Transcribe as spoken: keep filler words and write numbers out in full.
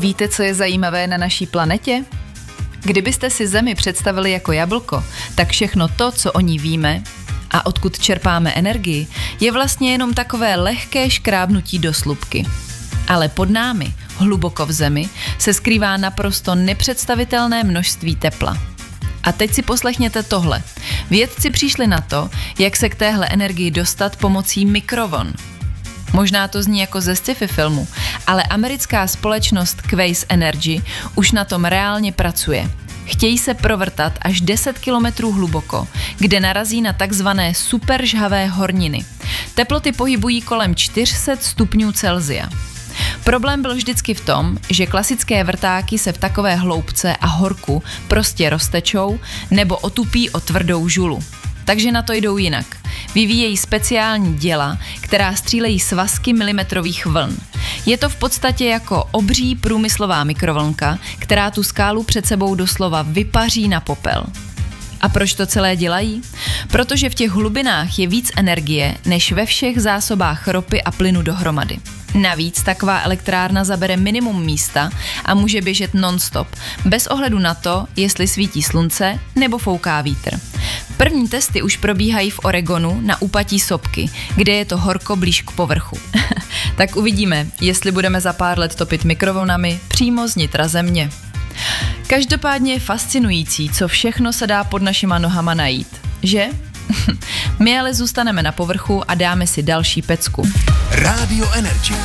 Víte, co je zajímavé na naší planetě? Kdybyste si Zemi představili jako jablko, tak všechno to, co o ní víme a odkud čerpáme energii, je vlastně jenom takové lehké škrábnutí do slupky. Ale pod námi, hluboko v Zemi, se skrývá naprosto nepředstavitelné množství tepla. A teď si poslechněte tohle. Vědci přišli na to, jak se k téhle energii dostat pomocí mikrovln. Možná to zní jako ze sci-fi filmu, ale americká společnost Quaise Energy už na tom reálně pracuje. Chtějí se provrtat až deset kilometrů hluboko, kde narazí na takzvané superžhavé horniny. Teploty pohybují kolem čtyři sta stupňů Celsia. Problém byl vždycky v tom, že klasické vrtáky se v takové hloubce a horku prostě roztečou nebo otupí o tvrdou žulu. Takže na to jdou jinak. Vyvíjejí speciální děla, která střílejí svazky milimetrových vln. Je to v podstatě jako obří průmyslová mikrovlnka, která tu skálu před sebou doslova vypaří na popel. A proč to celé dělají? Protože v těch hlubinách je víc energie, než ve všech zásobách ropy a plynu dohromady. Navíc taková elektrárna zabere minimum místa a může běžet non-stop, bez ohledu na to, jestli svítí slunce nebo fouká vítr. První testy už probíhají v Oregonu na úpatí sopky, kde je to horko blíž k povrchu. Tak uvidíme, jestli budeme za pár let topit mikrovlnami přímo z nitra země. Každopádně je fascinující, co všechno se dá pod našima nohama najít, že? My ale zůstaneme na povrchu a dáme si další pecku. Rádio Energy.